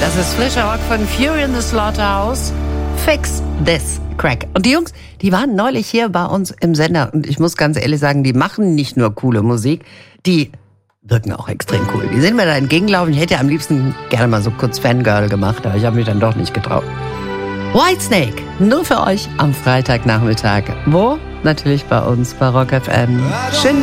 Das ist frischer Rock von Fury in the Slaughterhouse. Fix This Crack. Und die Jungs, die waren neulich hier bei uns im Sender. Und ich muss ganz ehrlich sagen, die machen nicht nur coole Musik, die wirken auch extrem cool. Die sind mir da entgegengelaufen. Ich hätte am liebsten gerne mal so kurz Fangirl gemacht, aber ich habe mich dann doch nicht getraut. Whitesnake, nur für euch am Freitagnachmittag. Wo? Natürlich bei uns bei Rock FM. Schönen